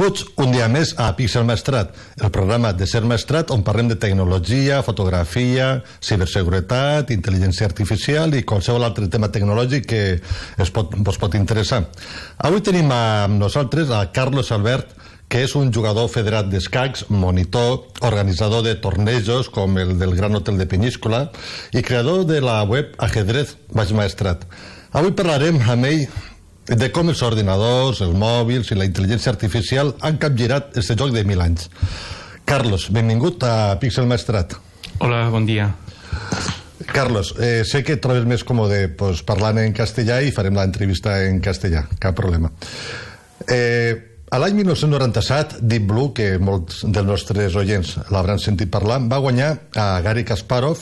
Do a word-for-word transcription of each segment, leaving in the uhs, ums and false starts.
Benvinguts un dia més a Pixel Maestrat, el programa de Ser Maestrat on parlem de tecnologia, fotografia, ciberseguretat, intel·ligència artificial i qualsevol altre tema tecnològic que es pot, us pot interessar. Avui tenim amb nosaltres a Carlos Albert, que és un jugador federat d'escacs, monitor, organitzador de tornejos com el del Gran Hotel de Peníscola i creador de la web Ajedrez Baix Maestrat. Avui parlarem amb ell de com els ordinadors, els mòbils i la intel·ligència artificial han capgirat este joc de mil anys. Carlos, benvingut a Pixel Maestrat. Hola, bon dia. Carlos, eh, sé que et trobes més còmode pues, parlant en castellà i farem l'entrevista en castellà, cap problema. Eh, a l'any dinou noranta-set, Deep Blue, que molts dels nostres oients l'hauran sentit parlar, va guanyar a Garry Kasparov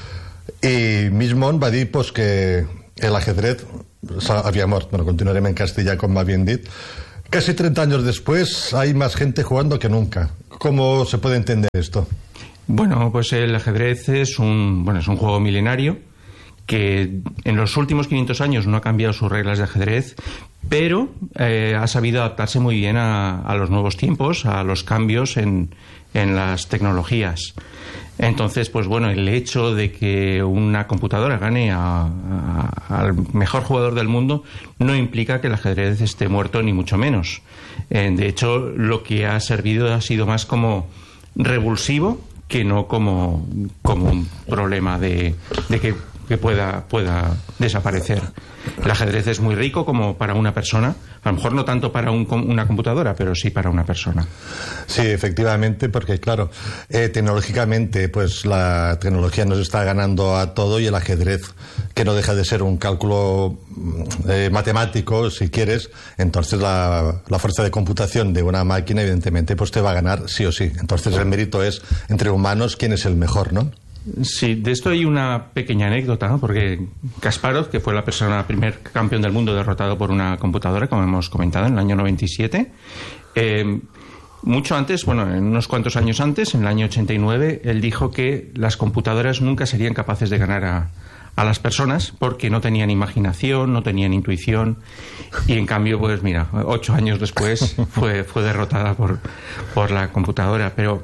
i mig món va dir pues, que l'ajedrez había muerto. Bueno, continuaremos en castellano como habían dicho. Casi treinta años después hay más gente jugando que nunca. ¿Cómo se puede entender esto? Bueno, pues el ajedrez es un, bueno, es un juego milenario que en los últimos quinientos años no ha cambiado sus reglas de ajedrez, pero eh, ha sabido adaptarse muy bien a, a los nuevos tiempos, a los cambios en, en las tecnologías. Entonces, pues bueno, el hecho de que una computadora gane a, a, al mejor jugador del mundo no implica que el ajedrez esté muerto, ni mucho menos. Eh, de hecho, lo que ha servido ha sido más como revulsivo que no como, como un problema de, de que, que pueda, pueda desaparecer. El ajedrez es muy rico como para una persona, a lo mejor no tanto para un, una computadora, pero sí para una persona. Sí, efectivamente, porque claro, eh, tecnológicamente pues la tecnología nos está ganando a todo y el ajedrez, que no deja de ser un cálculo eh, matemático, si quieres, entonces la, la fuerza de computación de una máquina evidentemente pues te va a ganar sí o sí. Entonces el mérito es entre humanos quién es el mejor, ¿no? Sí, de esto hay una pequeña anécdota, ¿no? Porque Kasparov, que fue la persona, primer campeón del mundo derrotado por una computadora, como hemos comentado, en el año noventa y siete, eh, mucho antes, bueno, en unos cuantos años antes, en el año ochenta y nueve, él dijo que las computadoras nunca serían capaces de ganar a, a las personas porque no tenían imaginación, no tenían intuición, y en cambio, pues mira, ocho años después fue, fue derrotada por, por la computadora. Pero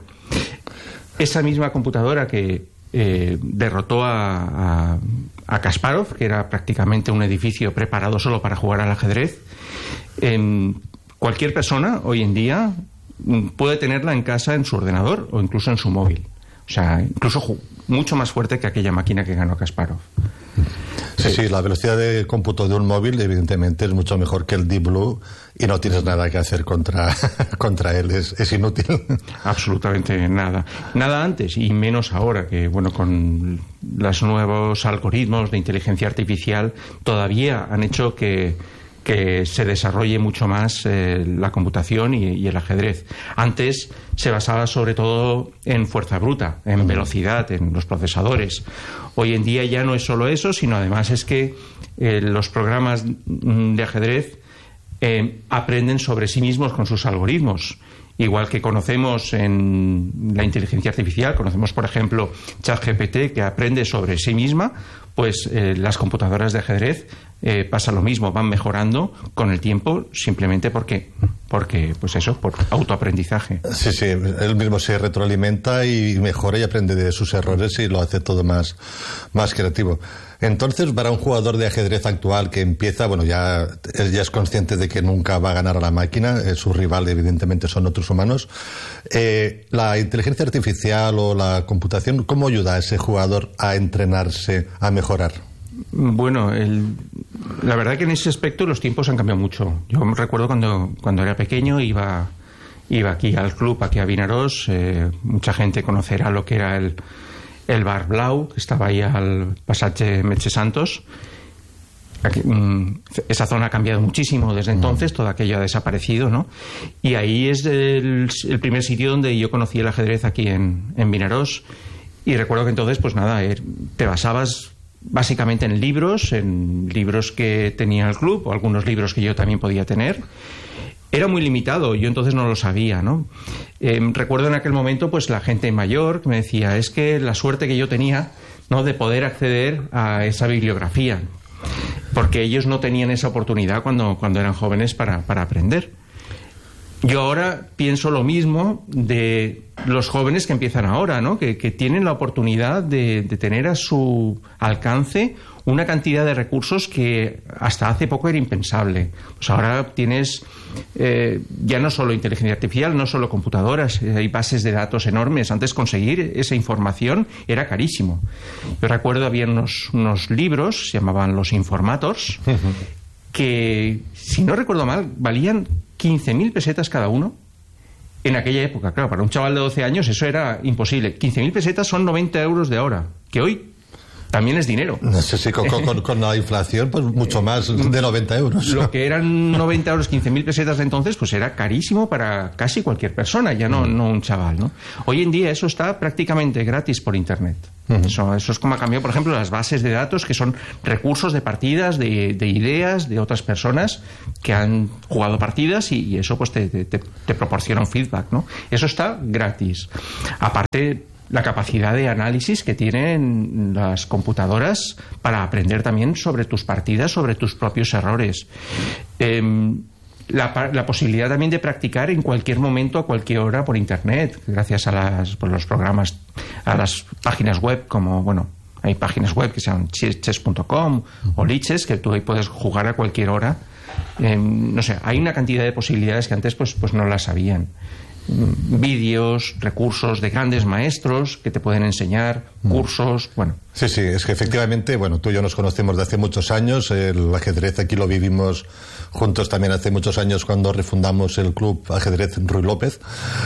esa misma computadora que Eh, derrotó a, a, a Kasparov, que era prácticamente un edificio preparado solo para jugar al ajedrez. Eh, cualquier persona hoy en día puede tenerla en casa, en su ordenador o incluso en su móvil. O sea, incluso mucho más fuerte que aquella máquina que ganó Kasparov. Sí, sí, la velocidad de cómputo de un móvil evidentemente es mucho mejor que el Deep Blue y no tienes nada que hacer contra, contra él, es, es inútil. Absolutamente nada. Nada antes y menos ahora, que bueno, con los nuevos algoritmos de inteligencia artificial todavía han hecho que, que se desarrolle mucho más eh, la computación y, y el ajedrez. Antes se basaba sobre todo en fuerza bruta, en velocidad, en los procesadores. Hoy en día ya no es solo eso, sino además es que eh, los programas de ajedrez eh, aprenden sobre sí mismos con sus algoritmos. Igual que conocemos en la inteligencia artificial, conocemos por ejemplo ChatGPT, que aprende sobre sí misma, pues eh, las computadoras de ajedrez eh, pasa lo mismo, van mejorando con el tiempo simplemente porque, porque pues eso, por autoaprendizaje. Sí, sí, él mismo se retroalimenta y mejora y aprende de sus errores y lo hace todo más, más creativo. Entonces, para un jugador de ajedrez actual que empieza, bueno, ya, él ya es consciente de que nunca va a ganar a la máquina, eh, su rival evidentemente son otros humanos. Eh, la inteligencia artificial o la computación, ¿cómo ayuda a ese jugador a entrenarse, a mejorar? Bueno, el, la verdad que en ese aspecto los tiempos han cambiado mucho. Yo me recuerdo cuando, cuando era pequeño, iba, iba aquí al club, aquí a Vinaròs, eh, mucha gente conocerá lo que era el el Bar Blau, que estaba ahí al pasaje Metge Santos. Aquí, mmm, esa zona ha cambiado muchísimo desde entonces, todo aquello ha desaparecido, ¿no? Y ahí es el, el primer sitio donde yo conocí el ajedrez aquí en, en Vinaròs. Y recuerdo que entonces, pues nada, eh, te basabas básicamente en libros, en libros que tenía el club, o algunos libros que yo también podía tener. Era muy limitado, yo entonces no lo sabía, ¿no? Eh, recuerdo en aquel momento, pues la gente mayor que me decía, es que la suerte que yo tenía, ¿no?, de poder acceder a esa bibliografía, porque ellos no tenían esa oportunidad cuando, cuando eran jóvenes para, para aprender. Yo ahora pienso lo mismo de los jóvenes que empiezan ahora, ¿no? Que, que tienen la oportunidad de, de tener a su alcance una cantidad de recursos que hasta hace poco era impensable. Pues ahora tienes eh, ya no solo inteligencia artificial, no solo computadoras, eh, hay bases de datos enormes. Antes conseguir esa información era carísimo. Yo recuerdo había unos, unos libros, se llamaban Los Informators, uh-huh. que, si no recuerdo mal, valían quince mil pesetas cada uno. En aquella época, claro, para un chaval de doce años eso era imposible. quince mil pesetas son noventa euros de ahora, que hoy también es dinero. No sé si con, con, con la inflación, pues mucho más de noventa euros. Lo que eran noventa euros, quince mil pesetas de entonces, pues era carísimo para casi cualquier persona, ya no, no un chaval, ¿no? Hoy en día eso está prácticamente gratis por Internet. Uh-huh. Eso, eso es como ha cambiado, por ejemplo, las bases de datos, que son recursos de partidas, de, de ideas de otras personas que han jugado partidas y, y eso pues te, te, te proporciona un feedback, ¿no? Eso está gratis. Aparte, la capacidad de análisis que tienen las computadoras para aprender también sobre tus partidas, sobre tus propios errores. Eh, la, la posibilidad también de practicar en cualquier momento, a cualquier hora, por Internet, gracias a las, por los programas, a las páginas web, como, bueno, hay páginas web que se llaman chess punto com o Lichess, que tú ahí puedes jugar a cualquier hora. Eh, no sé, hay una cantidad de posibilidades que antes pues, pues no las sabían. Vídeos, recursos de grandes maestros que te pueden enseñar, cursos, bueno. Sí, sí, es que efectivamente, bueno, tú y yo nos conocemos de hace muchos años, el ajedrez aquí lo vivimos juntos también hace muchos años cuando refundamos el club Ajedrez Ruy López,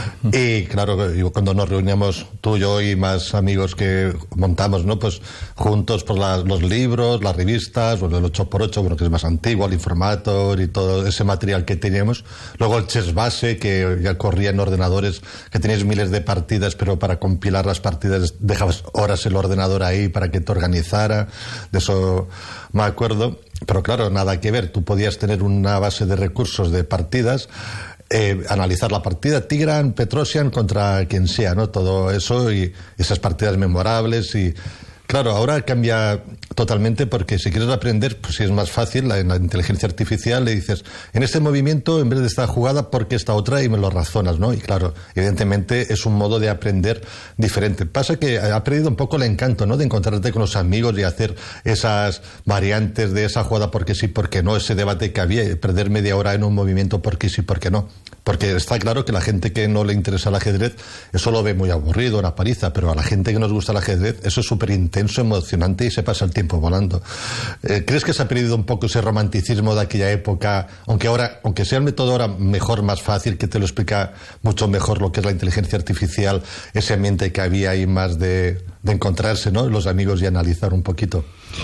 y claro, cuando nos reuníamos tú, yo y más amigos que montamos, ¿no? Pues juntos por la, los libros, las revistas, bueno, el ocho por ocho, bueno, que es más antiguo, el Informator y todo ese material que teníamos, luego el Chess Base, que ya corría en ordenadores, que tenías miles de partidas, pero para compilar las partidas dejabas horas el ordenador ahí para que te organizara, de eso me acuerdo. Pero claro, nada que ver, tú podías tener una base de recursos de partidas, eh, analizar la partida, Tigran, Petrosian contra quien sea, ¿no? Todo eso y esas partidas memorables y... Claro, ahora cambia totalmente porque si quieres aprender, pues sí es más fácil, en la inteligencia artificial le dices, en este movimiento, en vez de esta jugada, ¿por qué esta otra? Y me lo razonas, ¿no? Y claro, evidentemente es un modo de aprender diferente. Pasa que ha perdido un poco el encanto, ¿no? De encontrarte con los amigos y hacer esas variantes de esa jugada porque sí, porque no, ese debate que había, perder media hora en un movimiento porque sí, porque no. Porque está claro que la gente que no le interesa el ajedrez, eso lo ve muy aburrido, una paliza, pero a la gente que nos gusta el ajedrez, eso es súper intenso, emocionante y se pasa el tiempo volando. Eh, ¿Crees que se ha perdido un poco ese romanticismo de aquella época, aunque ahora, aunque sea el método ahora mejor, más fácil, que te lo explica mucho mejor lo que es la inteligencia artificial, ese ambiente que había ahí más de, de encontrarse, ¿no? Los amigos y analizar un poquito?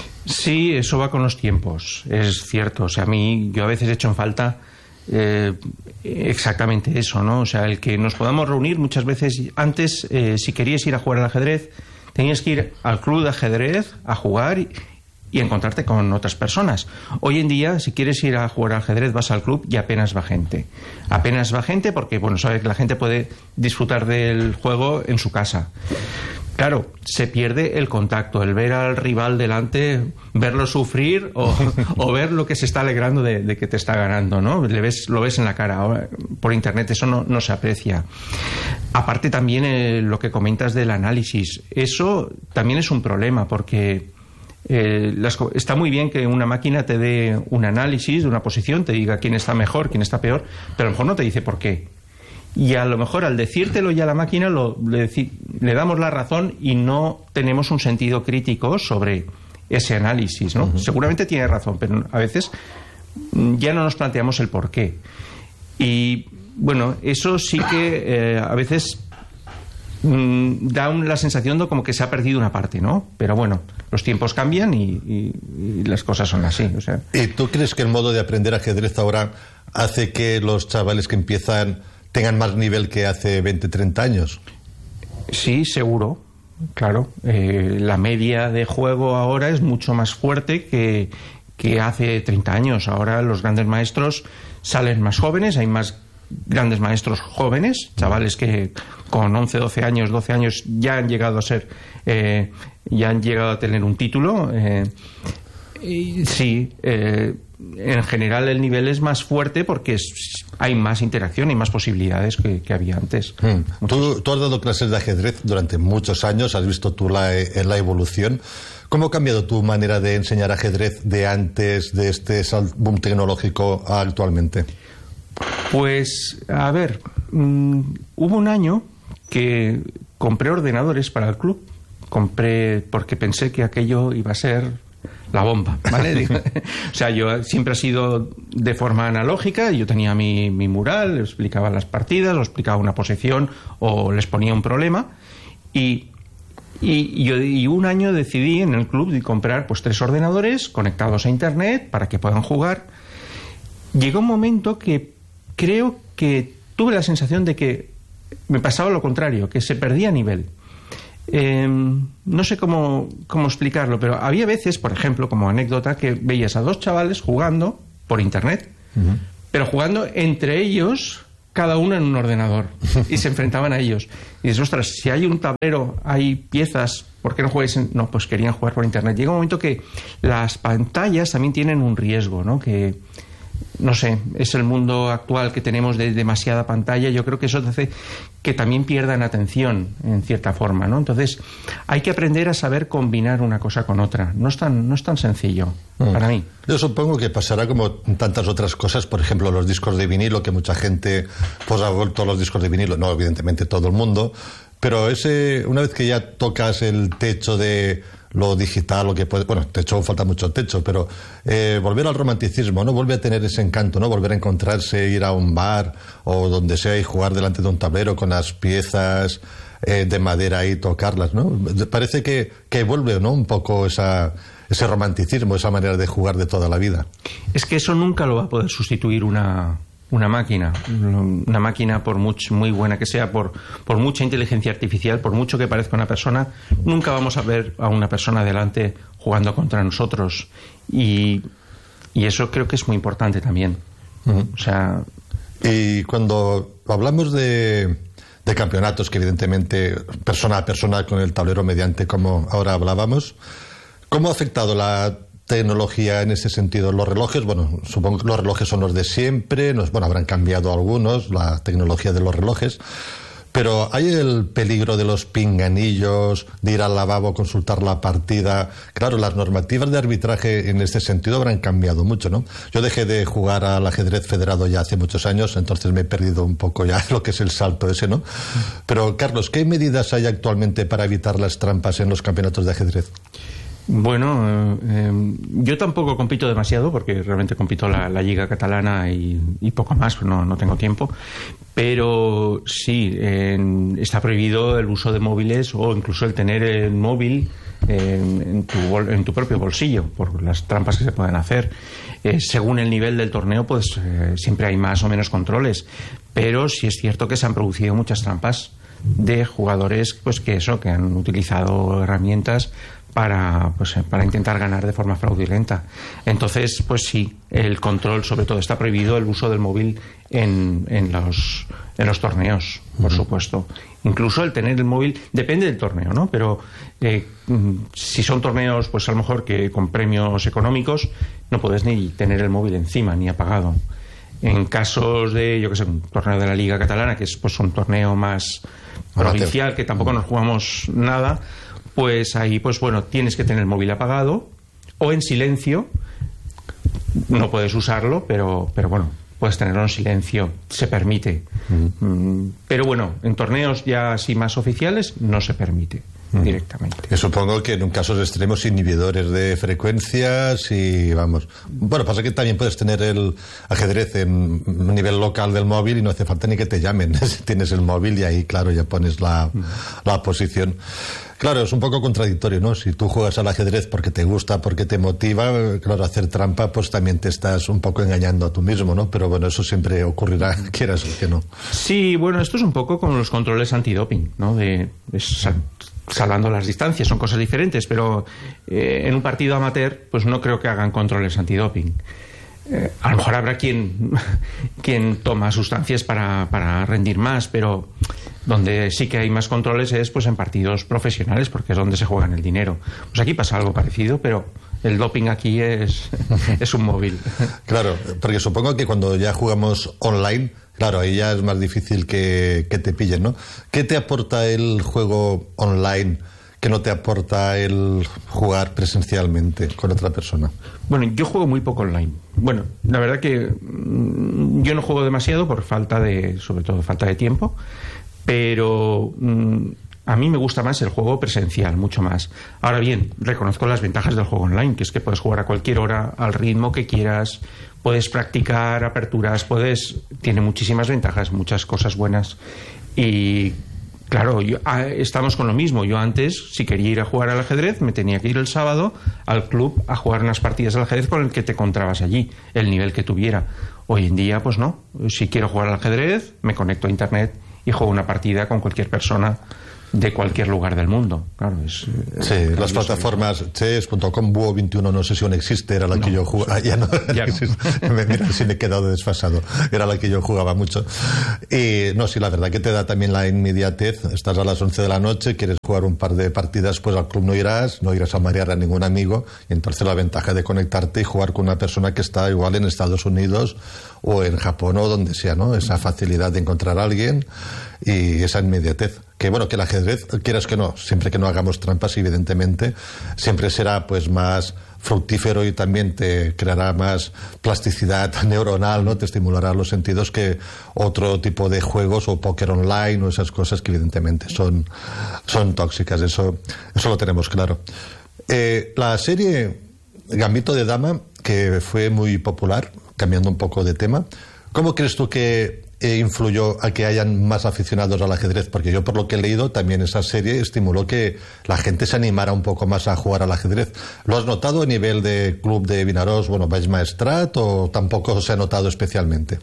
Sí, eso va con los tiempos, es cierto. O sea, a mí, yo a veces he hecho en falta Eh, exactamente eso, ¿no? O sea, el que nos podamos reunir muchas veces. Antes, eh, si querías ir a jugar al ajedrez, tenías que ir al club de ajedrez a jugar y, y encontrarte con otras personas. Hoy en día, si quieres ir a jugar al ajedrez, vas al club y apenas va gente. Apenas va gente porque, bueno, sabes que la gente puede disfrutar del juego en su casa. Claro, se pierde el contacto, el ver al rival delante, verlo sufrir o, o ver lo que se está alegrando de, de que te está ganando, ¿no? Le ves, lo ves en la cara. Ahora, por internet eso no, no se aprecia. Aparte también eh, lo que comentas del análisis, eso también es un problema porque eh, las, está muy bien que una máquina te dé un análisis de una posición, te diga quién está mejor, quién está peor, pero a lo mejor no te dice por qué. Y a lo mejor al decírtelo ya a la máquina lo, le, le damos la razón y no tenemos un sentido crítico sobre ese análisis, ¿no? Uh-huh. Seguramente tiene razón, pero a veces ya no nos planteamos el por qué. Y bueno, eso sí que eh, a veces mmm, da un, la sensación de como que se ha perdido una parte, ¿no? Pero bueno, los tiempos cambian y, y, y las cosas son así, o sea. ¿Y tú crees que el modo de aprender ajedrez ahora hace que los chavales que empiezan tengan más nivel que hace veinte, treinta años? Sí, seguro, claro. Eh, la media de juego ahora es mucho más fuerte que, que hace treinta años. Ahora los grandes maestros salen más jóvenes, hay más grandes maestros jóvenes, chavales que con once, doce años, doce años ya han llegado a ser, eh, ya han llegado a tener un título. Eh, y sí, eh, en general el nivel es más fuerte porque es, hay más interacción y más posibilidades que, que había antes. Mm. ¿Tú, tú has dado clases de ajedrez durante muchos años, has visto tú la, la evolución. ¿Cómo ha cambiado tu manera de enseñar ajedrez de antes de este boom tecnológico a actualmente? Pues, a ver, mmm, hubo un año que compré ordenadores para el club. Compré porque pensé que aquello iba a ser la bomba, ¿vale? O sea, yo siempre he sido de forma analógica, yo tenía mi, mi mural, les explicaba las partidas, o explicaba una posición o les ponía un problema y, y, yo, y un año decidí en el club de comprar pues tres ordenadores conectados a internet para que puedan jugar. Llegó un momento que creo que tuve la sensación de que me pasaba lo contrario, que se perdía nivel. Eh, no sé cómo, cómo explicarlo, pero había veces, por ejemplo, como anécdota, que veías a dos chavales jugando por internet, uh-huh. pero jugando entre ellos, cada uno en un ordenador, y se enfrentaban a ellos. Y dices, ostras, si hay un tablero, hay piezas, ¿por qué no juegues en...? No, pues querían jugar por internet. Llega un momento que las pantallas también tienen un riesgo, ¿no? Que... no sé, es el mundo actual que tenemos de demasiada pantalla. Yo creo que eso hace que también pierdan atención en cierta forma, ¿no? Entonces hay que aprender a saber combinar una cosa con otra. No es tan, no es tan sencillo mm. para mí. Yo supongo que pasará como tantas otras cosas, por ejemplo los discos de vinilo, que mucha gente pues ha vuelto los discos de vinilo, no evidentemente todo el mundo, pero ese una vez que ya tocas el techo de lo digital, lo que puede... Bueno, techo, falta mucho techo, pero eh, volver al romanticismo, ¿no? Vuelve a tener ese encanto, ¿no? Volver a encontrarse, ir a un bar o donde sea y jugar delante de un tablero con las piezas eh, de madera y tocarlas, ¿no? Parece que, que vuelve, ¿no? Un poco esa, ese romanticismo, esa manera de jugar de toda la vida. Es que eso nunca lo va a poder sustituir una... una máquina, una máquina por mucho, muy buena que sea, por, por mucha inteligencia artificial, por mucho que parezca una persona, nunca vamos a ver a una persona delante jugando contra nosotros. Y, y eso creo que es muy importante también. Uh-huh. O sea... Y cuando hablamos de, de campeonatos, que evidentemente persona a persona con el tablero mediante, como ahora hablábamos, ¿cómo ha afectado la tecnología en ese sentido? Los relojes, bueno, supongo que los relojes son los de siempre, nos, bueno, habrán cambiado algunos, la tecnología de los relojes, pero ¿hay el peligro de los pinganillos, de ir al lavabo a consultar la partida? Claro, las normativas de arbitraje en este sentido habrán cambiado mucho, ¿no? Yo dejé de jugar al ajedrez federado ya hace muchos años, entonces me he perdido un poco ya lo que es el salto ese, ¿no? Pero, Carlos, ¿qué medidas hay actualmente para evitar las trampas en los campeonatos de ajedrez? Bueno, eh, yo tampoco compito demasiado porque realmente compito la, la Lliga Catalana y, y poco más, no, no tengo tiempo, pero sí, eh, está prohibido el uso de móviles o incluso el tener el móvil eh, en, tu bol, en tu propio bolsillo por las trampas que se pueden hacer. Eh, según el nivel del torneo, pues eh, siempre hay más o menos controles, pero sí es cierto que se han producido muchas trampas de jugadores pues que eso, que han utilizado herramientas para pues para intentar ganar de forma fraudulenta. Entonces, pues sí, el control sobre todo está prohibido, el uso del móvil en, en los en los torneos, por uh-huh. supuesto. Incluso el tener el móvil, depende del torneo, ¿no? Pero eh, si son torneos, pues a lo mejor que con premios económicos, no puedes ni tener el móvil encima, ni apagado. En casos de, yo qué sé, un torneo de la Liga Catalana, que es pues un torneo más provincial, que tampoco nos jugamos nada, pues ahí, pues bueno, tienes que tener el móvil apagado o en silencio. No puedes usarlo, pero, pero bueno, puedes tenerlo en silencio, se permite. Uh-huh. Mm, pero bueno, en torneos ya así más oficiales no se permite uh-huh. directamente. Que supongo que en un casos extremos inhibidores de frecuencias y vamos. Bueno, pasa que también puedes tener el ajedrez en un nivel local del móvil y no hace falta ni que te llamen. Tienes el móvil y ahí, claro, ya pones la, uh-huh. la posición. Claro, es un poco contradictorio, ¿no? Si tú juegas al ajedrez porque te gusta, porque te motiva, claro, hacer trampa, pues también te estás un poco engañando a tú mismo, ¿no? Pero bueno, eso siempre ocurrirá, quieras o que no. Sí, bueno, esto es un poco como los controles antidoping, ¿no? De, de sal, salvando las distancias, son cosas diferentes, pero eh, en un partido amateur, pues no creo que hagan controles antidoping. Eh, a lo mejor habrá quien, quien toma sustancias para, para rendir más, pero donde sí que hay más controles es pues en partidos profesionales, porque es donde se juegan el dinero. Pues aquí pasa algo parecido, pero El doping aquí es, es un móvil. Claro, porque supongo que cuando ya jugamos online, claro, ahí ya es más difícil que, que te pillen, ¿no? ¿Qué te aporta el juego online que no te aporta el jugar presencialmente con otra persona? Bueno, yo juego muy poco online. Bueno, la verdad que mmm, yo no juego demasiado por falta de, sobre todo falta de tiempo, pero mmm, a mí me gusta más el juego presencial, mucho más. Ahora bien, reconozco las ventajas del juego online, que es que puedes jugar a cualquier hora, al ritmo que quieras, puedes practicar aperturas, puedes... Tiene muchísimas ventajas, muchas cosas buenas. Y claro, yo, ah, estamos con lo mismo. Yo antes, si quería ir a jugar al ajedrez, me tenía que ir el sábado al club a jugar unas partidas al ajedrez con el que te encontrabas allí, el nivel que tuviera. Hoy en día, pues no. Si quiero jugar al ajedrez, me conecto a internet y juego una partida con cualquier persona de cualquier lugar del mundo. Claro, es, sí, es las plataformas chess punto com, Búho veintiuno, no sé si aún existe, era la no, que yo jugaba. Ah, ya no, ya no. Mira, si me he quedado desfasado. Era la que yo jugaba mucho. Y no, sí, la verdad que te da también la inmediatez. Estás a las once de la noche, quieres jugar un par de partidas, pues al club no irás, no irás a marear a ningún amigo. Y entonces la ventaja de conectarte y jugar con una persona que está igual en Estados Unidos o en Japón o donde sea, ¿no? Esa facilidad de encontrar a alguien y esa inmediatez. Que bueno, que el ajedrez, quieras que no, siempre que no hagamos trampas, evidentemente, siempre será pues más fructífero y también te creará más plasticidad neuronal, ¿no? Te estimulará los sentidos que otro tipo de juegos o póker online o esas cosas que evidentemente son, son tóxicas, eso, eso lo tenemos claro. Eh, la serie Gambito de Dama, que fue muy popular, cambiando un poco de tema, ¿cómo crees tú que influyó a que hayan más aficionados al ajedrez? Porque yo, por lo que he leído, también esa serie estimuló que la gente se animara un poco más a jugar al ajedrez. ¿Lo has notado a nivel de club de Vinaròs, bueno, vais Maestrat, o tampoco se ha notado especialmente?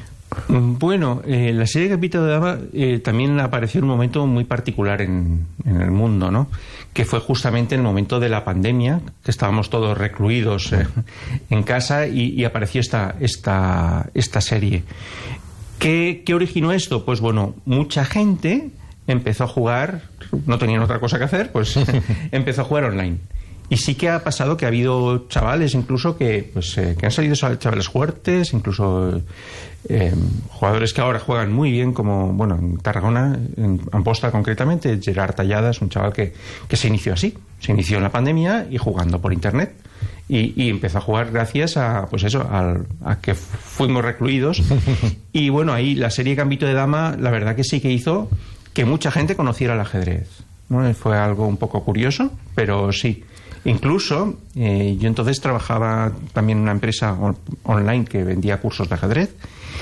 Bueno, eh, la serie Gambito de Dama eh, también apareció en un momento muy particular en, en el mundo, ¿no? Que fue justamente el momento de la pandemia, que estábamos todos recluidos eh, en casa y, y apareció esta, esta, esta serie. ¿Qué, ¿Qué originó esto? Pues bueno, mucha gente empezó a jugar, no tenían otra cosa que hacer, pues empezó a jugar online. Y sí que ha pasado que ha habido chavales incluso que, pues, eh, que han salido chavales fuertes, incluso eh, jugadores que ahora juegan muy bien, como, bueno, en Tarragona, en Amposta concretamente, Gerard Tallada es un chaval que, que se inició así, se inició en la pandemia y jugando por internet. Y, y empezó a jugar gracias a, pues eso, a, a que fuimos recluidos. Y bueno, ahí la serie Gambito de Dama, la verdad que sí que hizo que mucha gente conociera el ajedrez, ¿no? Fue algo un poco curioso, pero sí. Incluso, eh, yo entonces trabajaba también en una empresa on- online que vendía cursos de ajedrez.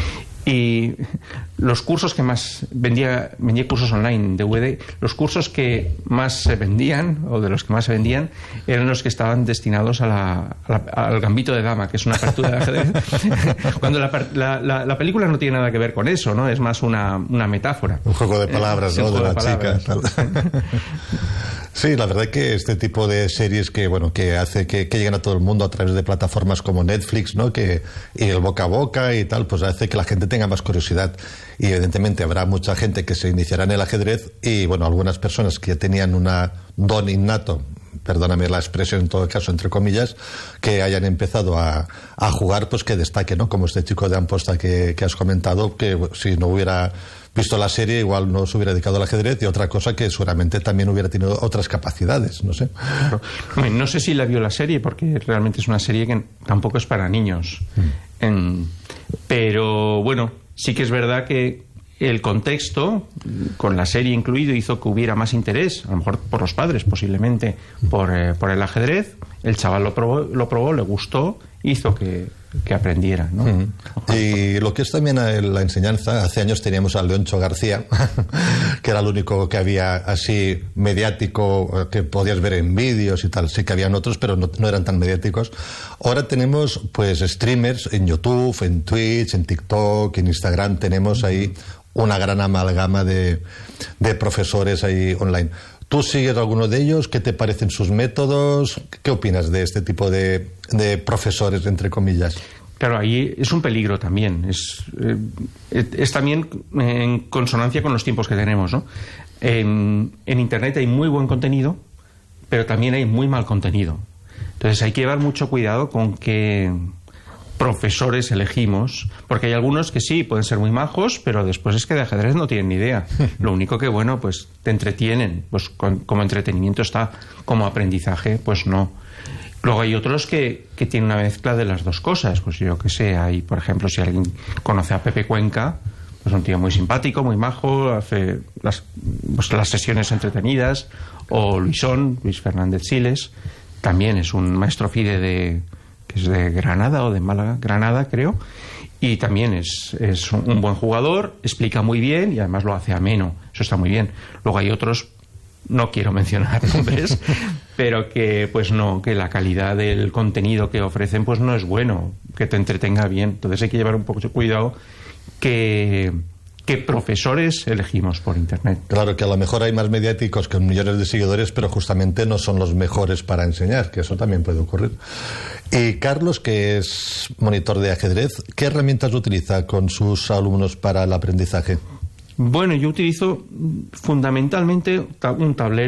Y los cursos que más vendía, vendía cursos online de D V D, los cursos que más se vendían, o de los que más se vendían, eran los que estaban destinados a la, a la, al Gambito de Dama, que es una apertura de ajedrez. Cuando la, la, la, la película no tiene nada que ver con eso, ¿no? Es más una, una metáfora. Un juego de palabras, eh, ¿no? De la de chica. Sí, la verdad que este tipo de series que, bueno, que hace que, que lleguen a todo el mundo a través de plataformas como Netflix, ¿no? Que, y el boca a boca y tal, pues hace que la gente tenga más curiosidad. Y evidentemente habrá mucha gente que se iniciará en el ajedrez y, bueno, algunas personas que ya tenían una don innato, perdóname la expresión en todo caso, entre comillas, que hayan empezado a, a jugar, pues que destaque, ¿no? Como este chico de Amposta que, que has comentado, que si no hubiera visto la serie igual no se hubiera dedicado al ajedrez, y otra cosa que seguramente también hubiera tenido otras capacidades, no sé. No, no sé si la vio la serie, porque realmente es una serie que tampoco es para niños. Mm. En, pero bueno, sí que es verdad que el contexto, con la serie incluido, hizo que hubiera más interés, a lo mejor por los padres posiblemente, por, eh, por el ajedrez. El chaval lo probó, lo probó, le gustó, hizo que, que aprendiera, ¿no? Uh-huh. Y lo que es también la enseñanza, hace años teníamos a Leoncho García, que era el único que había así mediático, que podías ver en vídeos y tal. Sí que habían otros, pero no, no eran tan mediáticos. Ahora tenemos pues streamers en YouTube, en Twitch, en TikTok, en Instagram. Tenemos ahí una gran amalgama de, de profesores ahí online. ¿Tú sigues alguno de ellos? ¿Qué te parecen sus métodos? ¿Qué opinas de este tipo de, de profesores, entre comillas? Claro, ahí es un peligro también. Es, eh, es también en consonancia con los tiempos que tenemos, ¿no? En, en Internet hay muy buen contenido, pero también hay muy mal contenido. Entonces hay que llevar mucho cuidado con qué profesores elegimos, porque hay algunos que sí, pueden ser muy majos, pero después es que de ajedrez no tienen ni idea. Lo único que, bueno, pues te entretienen, pues con, como entretenimiento está, como aprendizaje, pues no. Luego hay otros que, que tienen una mezcla de las dos cosas, pues yo que sé, hay, por ejemplo, si alguien conoce a Pepe Cuenca, pues un tío muy simpático, muy majo, hace las, pues las sesiones entretenidas, o Luisón, Luis Fernández Siles, también es un maestro FIDE de, que es de Granada o de Málaga, Granada creo, y también es, es un buen jugador, explica muy bien y además lo hace ameno, eso está muy bien. Luego hay otros, no quiero mencionar nombres, pero que pues no, que la calidad del contenido que ofrecen pues no es bueno, que te entretenga bien. Entonces hay que llevar un poco de cuidado que, que profesores elegimos por internet. Claro, que a lo mejor hay más mediáticos con millones de seguidores, pero justamente no son los mejores para enseñar, que eso también puede ocurrir. Y Carlos, que es monitor de ajedrez, ¿qué herramientas utiliza con sus alumnos para el aprendizaje? Bueno, yo utilizo fundamentalmente un tablero